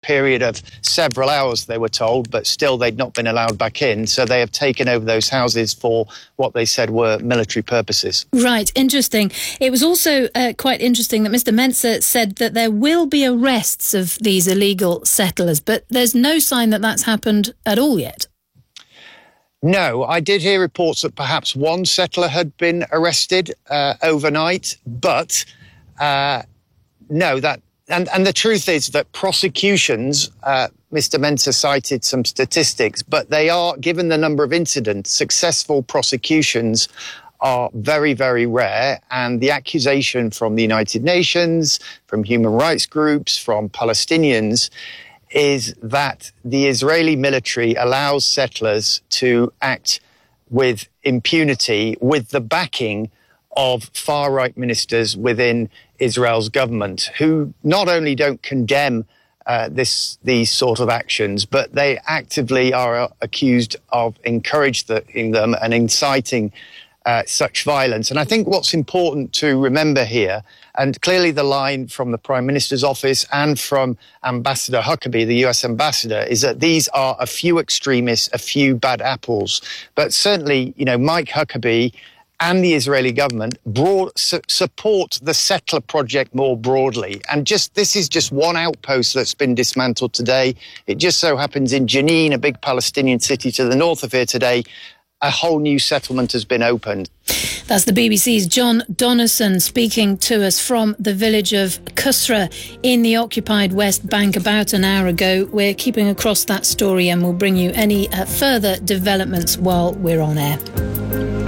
period of several hours, they were told, but still they'd not been allowed back in. So they have taken over those houses for what they said were military purposes. Right, interesting. It was also quite interesting that Mr. Mensah said that there will be arrests of these illegal settlers, but there's no sign that that's happened at all yet. No, I did hear reports that perhaps one settler had been arrested overnight, but no, that and the truth is that prosecutions, Mr. Mensah cited some statistics, but they are, given the number of incidents, successful prosecutions are very, very rare. And the accusation from the United Nations, from human rights groups, from Palestinians, is that the Israeli military allows settlers to act with impunity, with the backing of far-right ministers within Israel's government, who not only don't condemn these sort of actions, but they actively are accused of encouraging them and inciting such violence. And I think what's important to remember here, and clearly the line from the Prime Minister's office and from Ambassador Huckabee, the US ambassador, is that these are a few extremists, a few bad apples. But certainly, Mike Huckabee and the Israeli government support the settler project more broadly. And this is just one outpost that's been dismantled today. It just so happens in Jenin, a big Palestinian city to the north of here today, a whole new settlement has been opened. That's the BBC's John Donnison speaking to us from the village of Kusra in the occupied West Bank about an hour ago. We're keeping across that story and we'll bring you any further developments while we're on air.